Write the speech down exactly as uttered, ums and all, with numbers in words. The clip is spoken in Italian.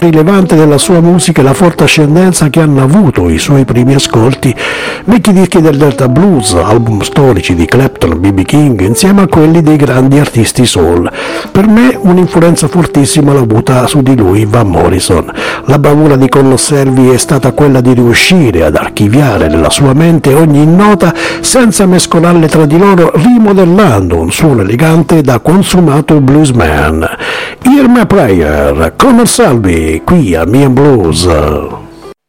rilevante della sua musica è la forte ascendenza che hanno avuto i suoi primi ascolti vecchi dischi del Delta Blues, album storici di Clapton, B B King, insieme a quelli dei grandi artisti soul. Per me un'influenza fortissima l'ha avuta su di lui Van Morrison. La bravura di Connosservi è stata quella di riuscire ad archiviare nella sua mente ogni nota senza mescolarle tra di loro, rimodellando un suono elegante da consumato bluesman. Hear My Prayer, Conor Selby, qui a Me and Blues.